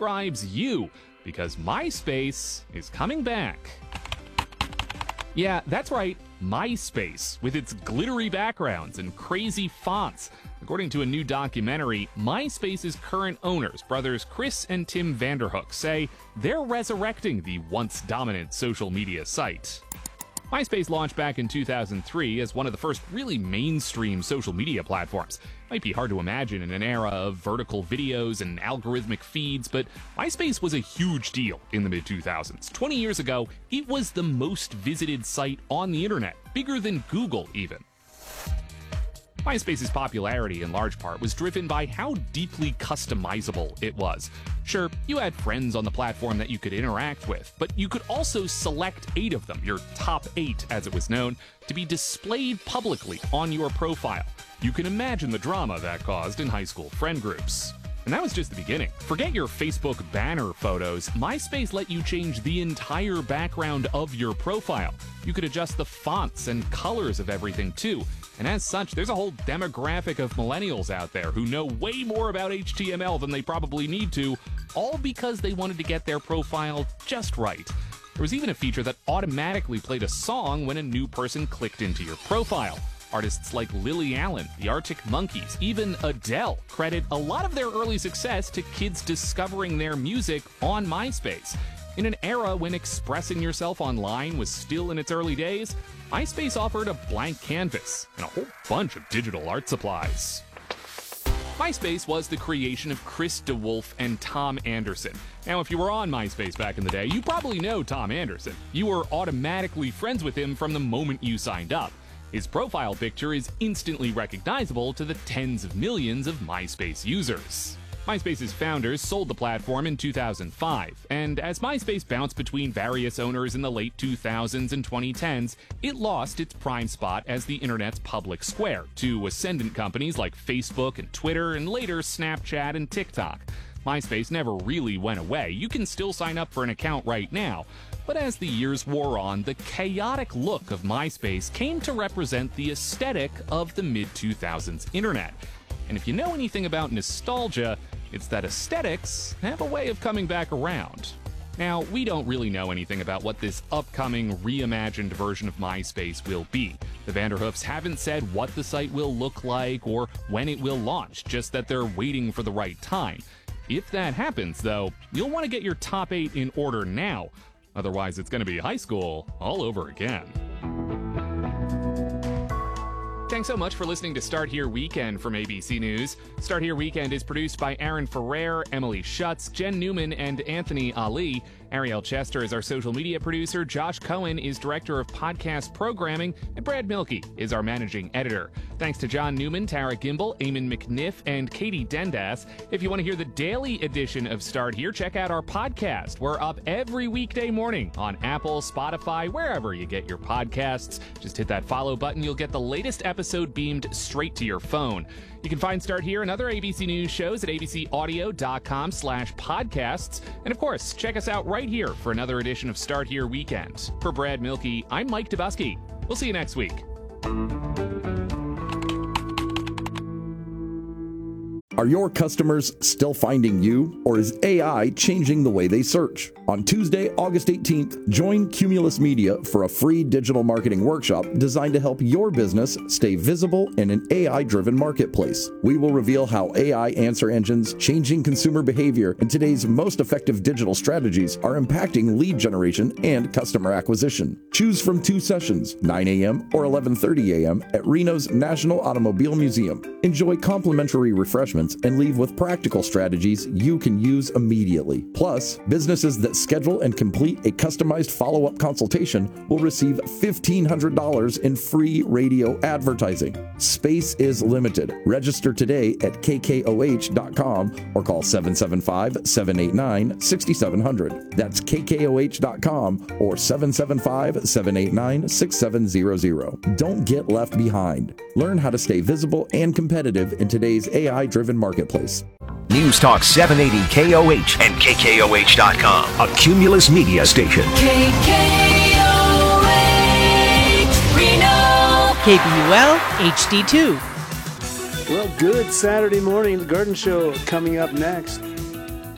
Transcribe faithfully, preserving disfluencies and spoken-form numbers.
describes you, because MySpace is coming back. Yeah, that's right, MySpace, with its glittery backgrounds and crazy fonts. According to a new documentary, MySpace's current owners, brothers Chris and Tim Vanderhook, say they're resurrecting the once dominant social media site. MySpace launched back in two thousand three as one of the first really mainstream social media platforms. Might be hard to imagine in an era of vertical videos and algorithmic feeds, but MySpace was a huge deal in the mid two thousands. twenty years ago, it was the most visited site on the internet, bigger than Google even. MySpace's popularity in large part was driven by how deeply customizable it was. Sure, you had friends on the platform that you could interact with, but you could also select eight of them, your top eight as it was known, to be displayed publicly on your profile. You can imagine the drama that caused in high school friend groups. And that was just the beginning. Forget your Facebook banner photos. MySpace let you change the entire background of your profile. You could adjust the fonts and colors of everything too. And as such, there's a whole demographic of millennials out there who know way more about H T M L than they probably need to, all because they wanted to get their profile just right. There was even a feature that automatically played a song when a new person clicked into your profile. Artists like Lily Allen, the Arctic Monkeys, even Adele credit a lot of their early success to kids discovering their music on MySpace. In an era when expressing yourself online was still in its early days, MySpace offered a blank canvas and a whole bunch of digital art supplies. MySpace was the creation of Chris DeWolf and Tom Anderson. Now, if you were on MySpace back in the day, you probably know Tom Anderson. You were automatically friends with him from the moment you signed up. His profile picture is instantly recognizable to the tens of millions of MySpace users. MySpace's founders sold the platform in two thousand five, and as MySpace bounced between various owners in the late two thousands and twenty tens, it lost its prime spot as the internet's public square to ascendant companies like Facebook and Twitter, and later Snapchat and TikTok. MySpace never really went away. You can still sign up for an account right now. But as the years wore on, the chaotic look of MySpace came to represent the aesthetic of the mid two thousands internet. And if you know anything about nostalgia, it's that aesthetics have a way of coming back around. Now, we don't really know anything about what this upcoming reimagined version of MySpace will be. The Vanderhoofs haven't said what the site will look like or when it will launch, just that they're waiting for the right time. If that happens, though, you'll want to get your top eight in order now. Otherwise, it's going to be high school all over again. Thanks so much for listening to Start Here Weekend from A B C News. Start Here Weekend is produced by Aaron Ferrer, Emily Schutz, Jen Newman, and Anthony Ali. Ariel Chester is our social media producer, Josh Cohen is director of podcast programming, and Brad Milkey is our managing editor. Thanks to John Newman, Tara Gimbel, Eamon McNiff, and Katie Dendas. If you want to hear the daily edition of Start Here, check out our podcast. We're up every weekday morning on Apple, Spotify, wherever you get your podcasts. Just hit that follow button. You'll get the latest episode beamed straight to your phone. You can find Start Here and other A B C News shows at abcaudio.com slash podcasts. And of course, check us out right here for another edition of Start Here Weekend. For Brad Milkey, I'm Mike Dubusky. We'll see you next week. Are your customers still finding you, or is A I changing the way they search? On Tuesday, August eighteenth, join Cumulus Media for a free digital marketing workshop designed to help your business stay visible in an A I-driven marketplace. We will reveal how A I answer engines, changing consumer behavior, and today's most effective digital strategies are impacting lead generation and customer acquisition. Choose from two sessions, nine a.m. or eleven thirty a.m. at Reno's National Automobile Museum. Enjoy complimentary refreshments and leave with practical strategies you can use immediately. Plus, businesses that schedule and complete a customized follow-up consultation will receive fifteen hundred dollars in free radio advertising. Space is limited. Register today at k k o h dot com or call seven seven five, seven eight nine, six seven zero zero. That's k k o h dot com or seven seven five, seven eight nine, six seven zero zero. Don't get left behind. Learn how to stay visible and competitive in today's A I-driven marketplace. News Talk seven eighty K O H and K K O H dot com, a Cumulus Media station. K K O H, Reno. K B U L H D two. Well, good Saturday morning. The Garden Show coming up next.